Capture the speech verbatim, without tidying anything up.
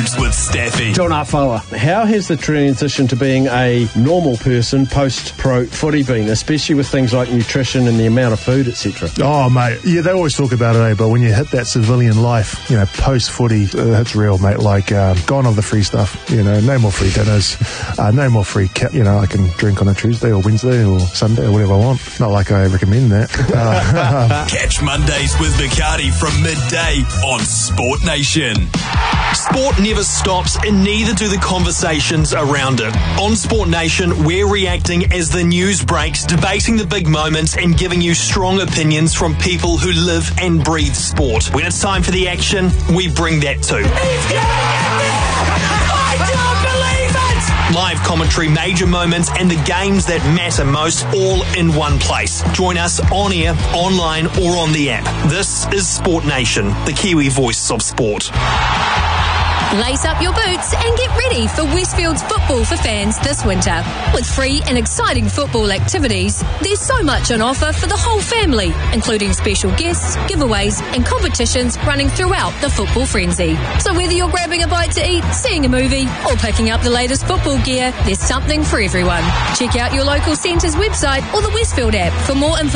Times with Staffy. Tōna whaua. How has the transition to being a normal person post-pro footy been, especially with things like nutrition and the amount of food, et cetera? Oh, mate, yeah, they always talk about it, eh? But when you hit that civilian life, you know, post-footy, uh, it's real, mate. Like, um, gone of the free stuff, you know, no more free dinners, uh, no more free, ca- you know, I can drink on a Tuesday or Wednesday or Sunday or whatever I want. Not like I recommend that. Uh, Catch Mondays with Bacardi from midday on Sport Nation. Sport never stops, and neither do the conversations around it. On Sport Nation, we're reacting as the news breaks, debating the big moments, and giving you strong opinions from people who live and breathe sport. When it's time for the action, we bring that too. He's getting it! I don't believe it! Live commentary, major moments, and the games that matter most, all in one place. Join us on air, online, or on the app. This is Sport Nation, the Kiwi voice of sport. Lace up your boots and get ready for Westfield's football for fans this winter. With free and exciting football activities, there's so much on offer for the whole family, including special guests, giveaways and competitions running throughout the football frenzy. So whether you're grabbing a bite to eat, seeing a movie or picking up the latest football gear, there's something for everyone. Check out your local centre's website or the Westfield app for more information.